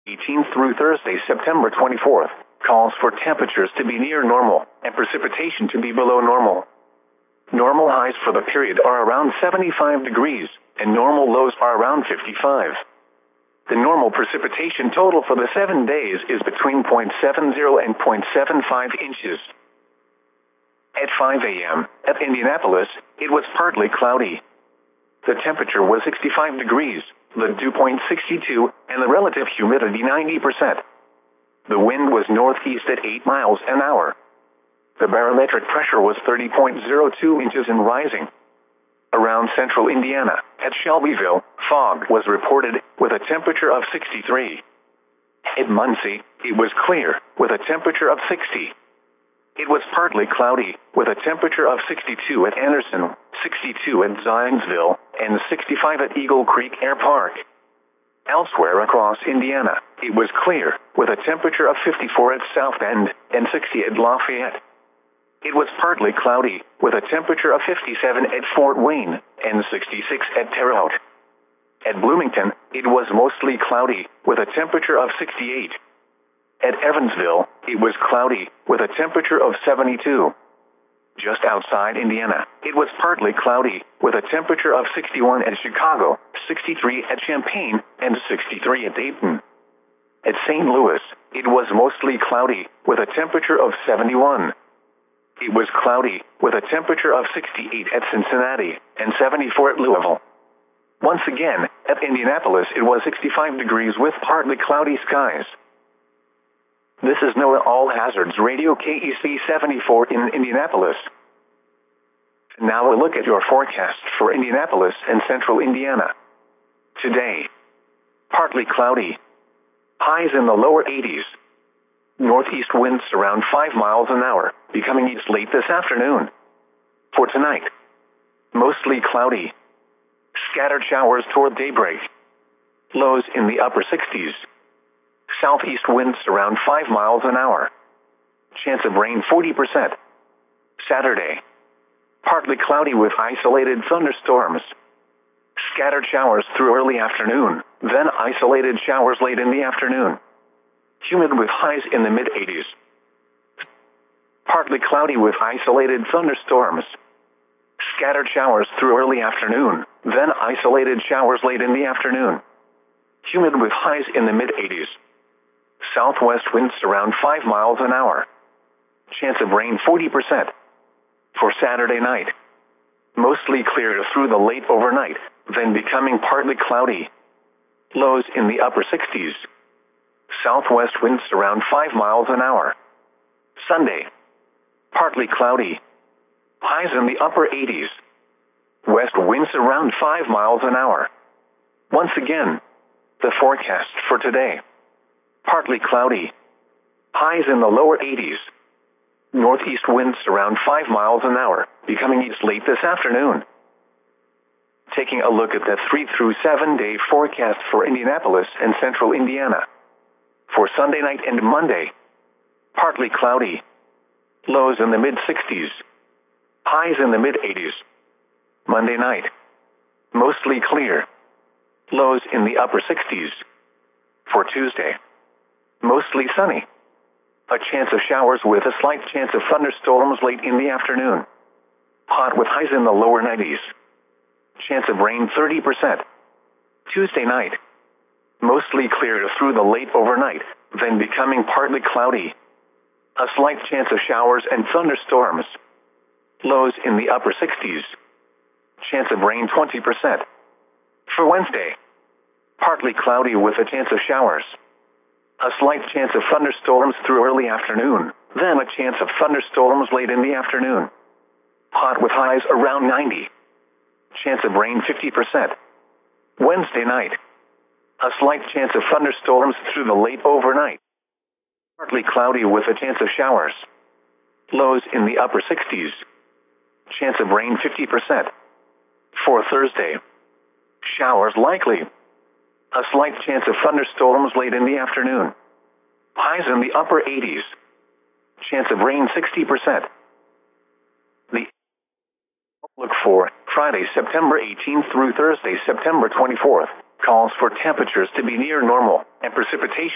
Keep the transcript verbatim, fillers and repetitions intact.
eighteenth through Thursday, September twenty-fourth, calls for temperatures to be near normal and precipitation to be below normal. Normal highs for the period are around seventy-five degrees, and normal lows are around fifty-five. The normal precipitation total for the seven days is between zero point seven zero and zero point seven five inches. At five a m at Indianapolis, it was partly cloudy. The temperature was sixty-five degrees, the dew point sixty-two, and the relative humidity ninety percent. The wind was northeast at eight miles an hour. The barometric pressure was thirty point zero two inches and rising. Around central Indiana, at Shelbyville, fog was reported with a temperature of sixty-three. At Muncie, it was clear with a temperature of sixty. It was partly cloudy with a temperature of sixty-two at Anderson, sixty-two at Zionsville, and sixty-five at Eagle Creek Air Park. Elsewhere across Indiana, it was clear with a temperature of fifty-four at South Bend and sixty at Lafayette. It was partly cloudy with a temperature of fifty-seven at Fort Wayne and sixty-six at Terre Haute. At Bloomington, it was mostly cloudy with a temperature of sixty-eight. At Evansville, it was cloudy with a temperature of seventy-two. Just outside Indiana, it was partly cloudy with a temperature of sixty-one at Chicago, sixty-three at Champaign, and sixty-three at Dayton. At Saint Louis, it was mostly cloudy with a temperature of seventy-one. It was cloudy with a temperature of sixty-eight at Cincinnati and seventy-four at Louisville. Once again, at Indianapolis, it was sixty-five degrees with partly cloudy skies. This is NOAA All Hazards Radio K E C seventy-four in Indianapolis. Now a look at your forecast for Indianapolis and central Indiana. Today, partly cloudy. Highs in the lower eighties. Northeast winds around five miles an hour, becoming east late this afternoon. For tonight, mostly cloudy. Scattered showers toward daybreak. Lows in the upper sixties. Southeast winds around five miles an hour. Chance of rain forty percent. Saturday, partly cloudy with isolated thunderstorms. Scattered showers through early afternoon, then isolated showers late in the afternoon. Humid with highs in the mid-eighties. Partly cloudy with isolated thunderstorms. Scattered showers through early afternoon, then isolated showers late in the afternoon. Humid with highs in the mid-eighties. Southwest winds around five miles an hour. Chance of rain forty percent. For Saturday night, mostly clear through the late overnight, then becoming partly cloudy. Lows in the upper sixties. Southwest winds around five miles an hour. Sunday, partly cloudy. Highs in the upper eighties. West winds around five miles an hour. Once again, the forecast for today. Partly cloudy. Highs in the lower eighties. Northeast winds around five miles an hour, becoming east late this afternoon. Taking a look at the three through seven day forecast for Indianapolis and central Indiana. For Sunday night and Monday, partly cloudy. Lows in the mid-sixties. Highs in the mid-eighties. Monday night, mostly clear. Lows in the upper sixties. For Tuesday, mostly sunny. A chance of showers with a slight chance of thunderstorms late in the afternoon. Hot with highs in the lower nineties. Chance of rain thirty percent. Tuesday night, mostly clear through the late overnight, then becoming partly cloudy. A slight chance of showers and thunderstorms. Lows in the upper sixties. Chance of rain twenty percent. For Wednesday, partly cloudy with a chance of showers. A slight chance of thunderstorms through early afternoon, then a chance of thunderstorms late in the afternoon. Hot with highs around ninety. Chance of rain fifty percent. Wednesday night, a slight chance of thunderstorms through the late overnight. Partly cloudy with a chance of showers. Lows in the upper sixties. Chance of rain fifty percent. For Thursday, showers likely. A slight chance of thunderstorms late in the afternoon. Highs in the upper eighties. Chance of rain sixty percent. The outlook for Friday, September eighteenth through Thursday, September twenty-fourth, calls for temperatures to be near normal and precipitation